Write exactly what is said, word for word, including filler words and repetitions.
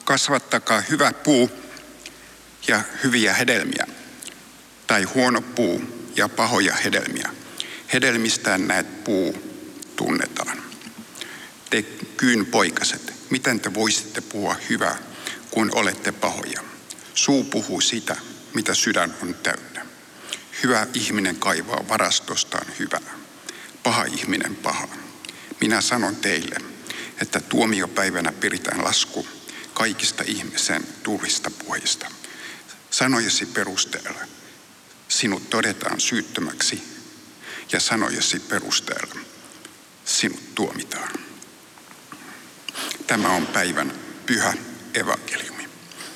Kasvattakaa hyvä puu ja hyviä hedelmiä, tai huono puu ja pahoja hedelmiä. Hedelmistään näet puu tunnetaan. Te kyynpoikaset, miten te voisitte puhua hyvää, kun olette pahoja? Suu puhuu sitä, mitä sydän on täynnä. Hyvä ihminen kaivaa varastostaan hyvää. Paha ihminen pahaa. Minä sanon teille, että tuomiopäivänä peritään lasku kaikista ihmisen turhista puheista. Sanojesi perusteella sinut todetaan syyttömäksi ja sanojesi perusteella sinut tuomitaan. Tämä on päivän pyhä evankeliumi.